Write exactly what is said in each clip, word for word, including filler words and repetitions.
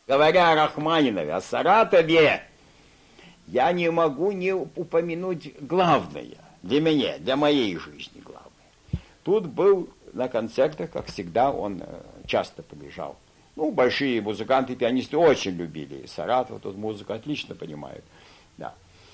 Говоря о Рахманинове, о Саратове, я не могу не упомянуть главное для меня, для моей жизни главное. Тут был на концертах, как всегда, он часто приезжал. Ну, большие музыканты, пианисты очень любили Саратов, тут музыку отлично понимают. Да.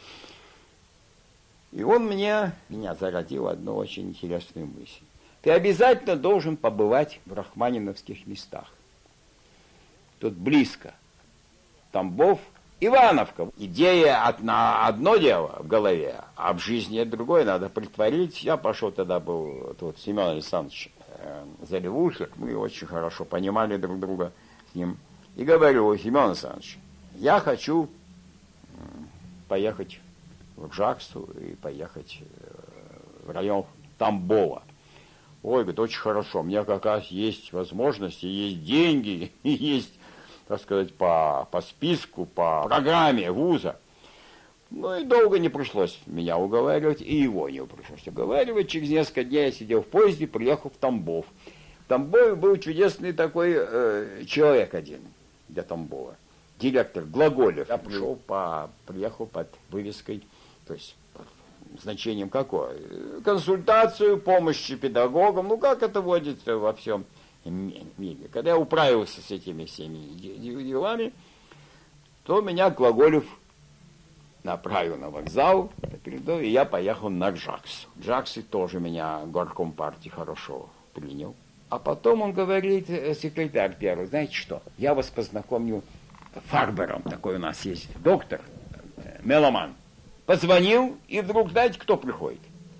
И он мне, меня зародил одну очень интересную мысль. Ты обязательно должен побывать в рахманиновских местах. Тут близко. Тамбов, Ивановка. Идея одна, одно дело в голове, а в жизни это другое, надо притворить. Я пошел тогда, был тут Семен Александрович э, Заливушек, мы очень хорошо понимали друг друга с ним. И говорю: Семен Александрович, я хочу э, поехать в Джаксу и поехать э, в район Тамбова. Ой, говорит, очень хорошо, у меня как раз есть возможности, есть деньги, есть, так сказать, по, по списку, по программе вуза. Ну и долго не пришлось меня уговаривать, и его не пришлось уговаривать. Через несколько дней я сидел в поезде, приехал в Тамбов. В Тамбове был чудесный такой э, человек один для Тамбова, директор Глаголев. Я пришел по, приехал под вывеской, то есть значением какое? Консультацию, помощи педагогам, ну как это водится во всем мире. Когда я управился с этими всеми делами, то меня Глаголев направил на вокзал, и я поехал на Джакс. Джакс тоже меня горком партии хорошо принял. А потом он говорит, секретарь первый, знаете что, я вас познакомлю с Фарбером, такой у нас есть доктор, меломан. Позвонил, и вдруг, знаете, кто приходит?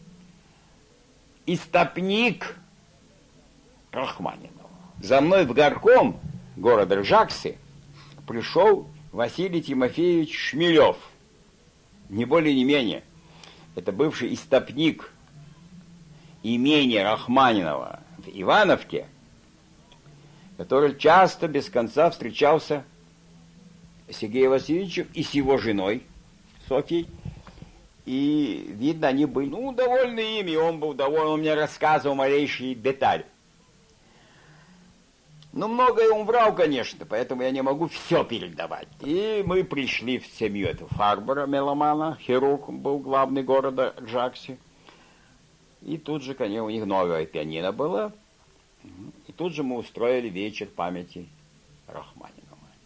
Истопник Рахманинова. За мной в горком города Ржаксы пришел Василий Тимофеевич Шмелев. Не более, не менее. Это бывший истопник имения Рахманинова в Ивановке, который часто без конца встречался с Сергеем Васильевичем и с его женой Софьей. И, видно, они были, ну, довольны ими, он был доволен, он мне рассказывал малейшие детали. Ну, многое он врал, конечно, поэтому я не могу все передавать. И мы пришли в семью этого Фарбера, меломана, хирург был главный города Джакси. И тут же, конечно, у них новое пианино было. И тут же мы устроили вечер памяти Рахманинова.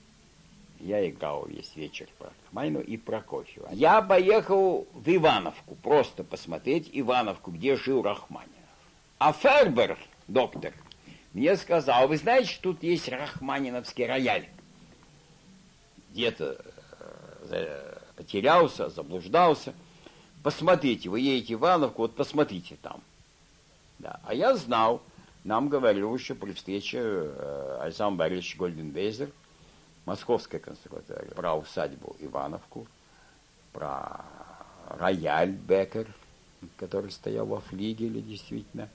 Я играл весь вечер про Рахманинова и Прокофьева. Я поехал в Ивановку, просто посмотреть Ивановку, где жил Рахманинов. А Фербер, доктор, мне сказал, вы знаете, что тут есть рахманиновский рояль? Где-то э, потерялся, заблуждался. Посмотрите, вы едете в Ивановку, вот посмотрите там. Да. А я знал, нам говорил еще при встрече э, Александр Борисович Гольденбейзер, Московская консерватория, про усадьбу Ивановку, про рояль Беккер, который стоял во флигеле, действительно.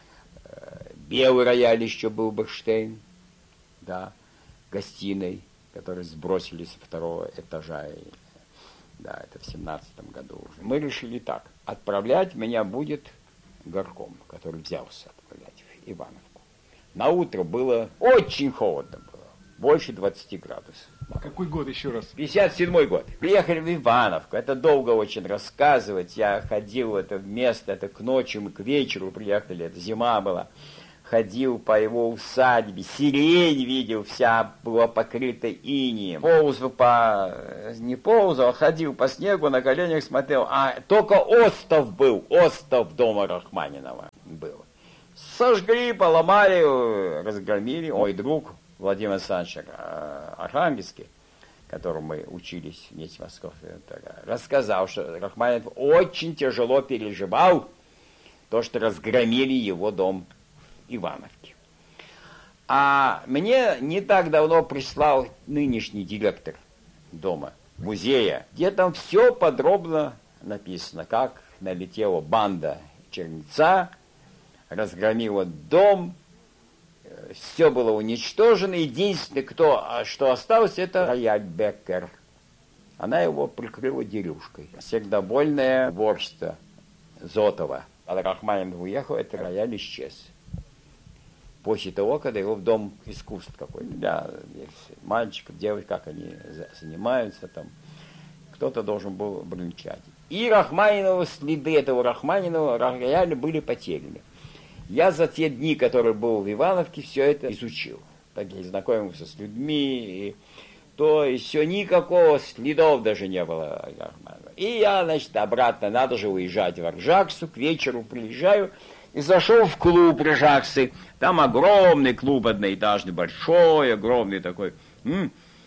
Белый рояль еще был Берштейн, да, гостиной, который сбросили со второго этажа. И, да, это в семнадцатом году уже. Мы решили так, отправлять меня будет горком, который взялся отправлять в Ивановку. На утро было очень холодно было. Больше двадцати градусов. Какой год еще раз? пятьдесят седьмой год. Приехали в Ивановку. Это долго очень рассказывать. Я ходил в это место, это к ночи, мы к вечеру приехали, это зима была. Ходил по его усадьбе, сирень видел, вся была покрыта инеем. Ползал по... не ползал, а ходил по снегу, на коленях смотрел. А только остов был, остов дома Рахманинова был. Сожгли, поломали, разгромили. Мой друг Владимир Александрович Архангельский, которому мы учились вместе в Москве, рассказал, что Рахманинов очень тяжело переживал то, что разгромили его дом Ивановки. А мне не так давно прислал нынешний директор дома, музея, где там все подробно написано, как налетела банда Чернеца, разгромила дом, все было уничтожено. Единственное, кто, что осталось, это рояль Беккер. Она его прикрыла дерюшкой. Сердобольное ворство Зотова. А Рахманинов уехал, этот рояль исчез. после того, когда его в дом искусств какой-то, для мальчиков, девочек, как они занимаются там, кто-то должен был бренчать. И Рахманинова, следы этого Рахманинова реально были потеряны. Я за те дни, которые был в Ивановке, все это изучил. Так я знакомился с людьми, и то есть все, никакого следов даже не было Рахманинова. И я, значит, обратно, надо же уезжать в Ржаксу, к вечеру приезжаю, и зашел в клуб Ржаксы. Там огромный клуб одноэтажный, большой, огромный такой. М-м.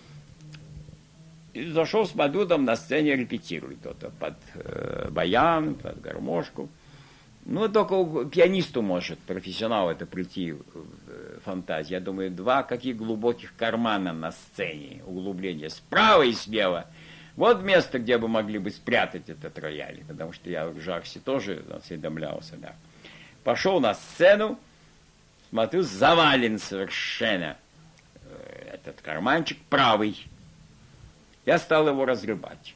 И зашел, смотрю, там на сцене репетирует кто-то под э, баян, под гармошку. Ну, только пианисту может, профессионал, это прийти в фантазии. Я думаю, два каких глубоких кармана на сцене, углубления справа и слева. Вот место, где бы могли бы спрятать этот рояль, потому что я в Ржаксе тоже осведомлялся, да. Пошел на сцену, смотрю, завален совершенно этот карманчик правый. Я стал его разрывать.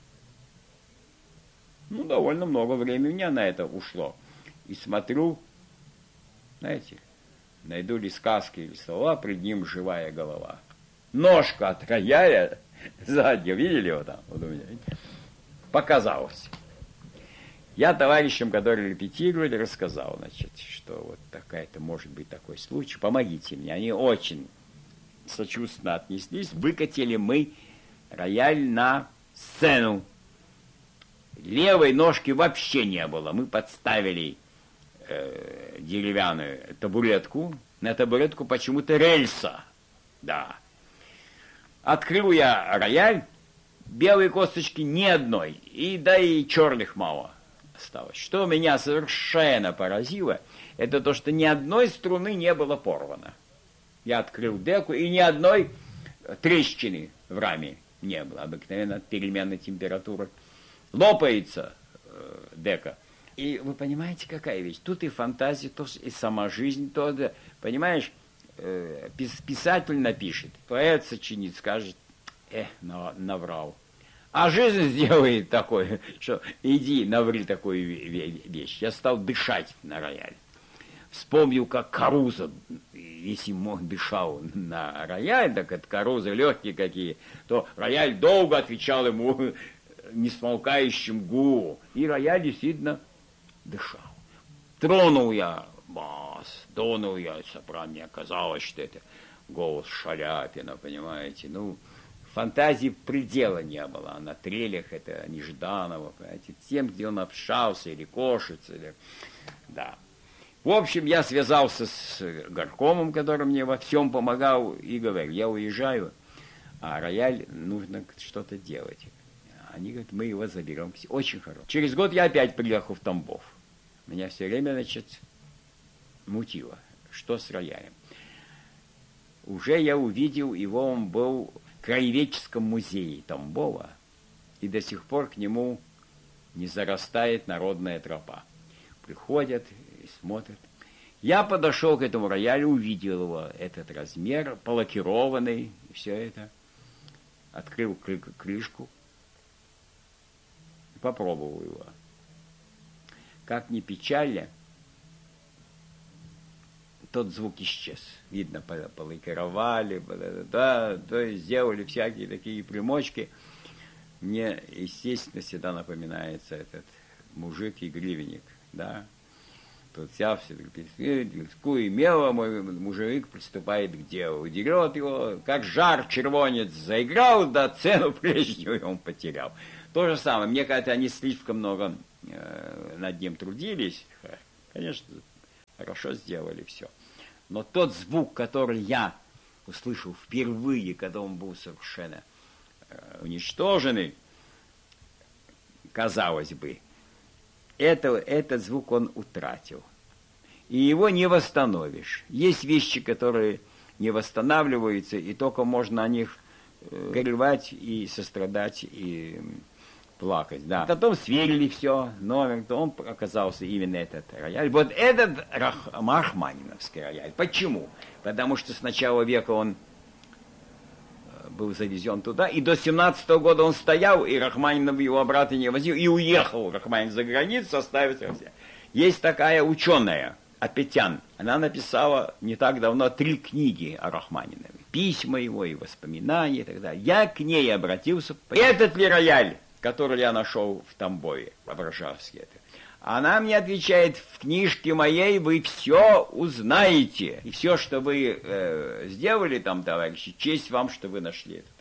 Ну, довольно много времени у меня на это ушло. И смотрю, знаете, найду ли сказки или слова, пред ним живая голова. Ножка от рояля сзади, видели его там? Вот у меня. Показалось. Я товарищам, которые репетировали, рассказал, значит, что вот такая-то может быть такой случай. Помогите мне. Они очень сочувственно отнеслись. Выкатили мы рояль на сцену. Левой ножки вообще не было. Мы подставили э, деревянную табуретку. На табуретку почему-то рельса. Да. Открыл я рояль. Белой косточки ни одной. И да и черных мало осталось. Что меня совершенно поразило, это то, что ни одной струны не было порвано. Я открыл деку, и ни одной трещины в раме не было. Обыкновенно от переменной температуры лопается э, дека. И вы понимаете, какая вещь? Тут и фантазия, то и сама жизнь, то, да, понимаешь, э, писатель напишет, поэт сочинит, скажет, эх, наврал. А жизнь сделает такое, что иди, наври такую вещь. Я стал дышать на рояль. Вспомнил, как Каруза, если мог, дышал на рояль, так это Каруза легкие какие, то рояль долго отвечал ему несмолкающим гулу. И рояль действительно дышал. Тронул я бас, тронул я сопрано. Мне оказалось, что это голос Шаляпина, понимаете, ну... Фантазии предела не было. А на трелях это Нежданова, понимаете, тем, где он общался, или Кошиц, или... Да. В общем, я связался с горкомом, который мне во всем помогал, и говорю, я уезжаю, а рояль нужно что-то делать. Они говорят, мы его заберем. Очень хорошо. Через год я опять приехал в Тамбов. Меня все время, значит, мутило. Что с роялем? Уже я увидел его, он был... в краеведческом музее Тамбова, и до сих пор к нему не зарастает народная тропа. Приходят и смотрят. Я подошел к этому роялю, увидел его, этот размер, полакированный, и все это. Открыл крышку и попробовал его. Как ни печально, тот звук исчез. Видно, полакировали, да, то есть сделали всякие такие примочки. Мне, естественно, всегда напоминается этот мужик и гривенник, да. Тут вся все и мело, мой мужик приступает к делу, дерет его, как жар червонец заиграл, да цену прежнюю он потерял. То же самое, мне кажется, они слишком много э, над ним трудились, конечно, хорошо сделали все. Но тот звук, который я услышал впервые, когда он был совершенно э, уничтоженный, казалось бы, это, этот звук он утратил. И его не восстановишь. Есть вещи, которые не восстанавливаются, и только можно о них э, горевать и сострадать, и плакать. Да. Потом сверили все, номер, то он оказался именно этот рояль. Вот этот рахманиновский рояль. Почему? Потому что с начала века он был завезен туда, и до семнадцатого года он стоял, и Рахманинов его обратно не возил, и уехал Рахманинов за границу, оставив все. Есть такая ученая, Апетян, она написала не так давно три книги о Рахманинове. Письма его и воспоминания и так далее. Я к ней обратился. Этот ли рояль, который я нашел в Тамбове, в Варшавске? Она мне отвечает: в книжке моей вы все узнаете. И все, что вы э, сделали там, товарищи, честь вам, что вы нашли это.